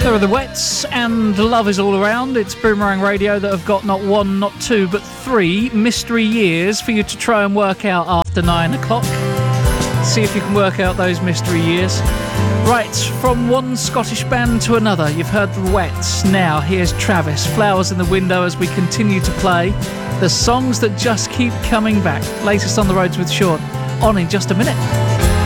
There are the Wets and Love Is All Around. It's Boomerang Radio that have got not one, not two, but three mystery years for you to try and work out after 9 o'clock. See if you can work out those mystery years. Right, from one Scottish band to another, you've heard the Wets. Now, here's Travis, Flowers in the Window, as we continue to play the songs that just keep coming back. Latest on the roads with Sean, on in just a minute.